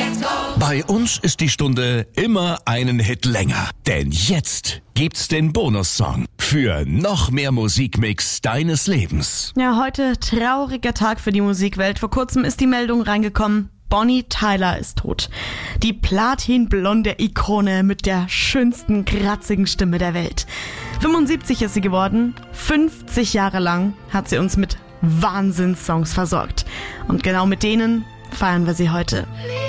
Bei uns ist die Stunde immer einen Hit länger. Denn jetzt gibt's den Bonussong für noch mehr Musikmix deines Lebens. Ja, heute trauriger Tag für die Musikwelt. Vor kurzem ist die Meldung reingekommen. Bonnie Tyler ist tot. Die platinblonde Ikone mit der schönsten, kratzigen Stimme der Welt. 75 ist sie geworden. 50 Jahre lang hat sie uns mit Wahnsinnssongs versorgt. Und genau mit denen feiern wir sie heute.